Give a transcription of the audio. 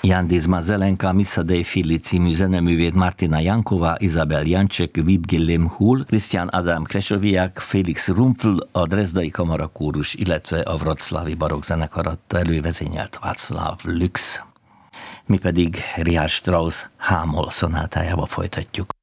Jan Dizma Zelenka, Missa dei Fili című zeneművét Martina Jankova, Izabel Jancsek, Vibgilem Hull, Christian Adam Kresoviak, Felix Rumpfl, a Dresdai Kamarakórus, illetve a Wroclawi barokkzenekar adta elő, vezényelt Václav Lux. Mi pedig Richard Strauss H-moll szonátájába folytatjuk.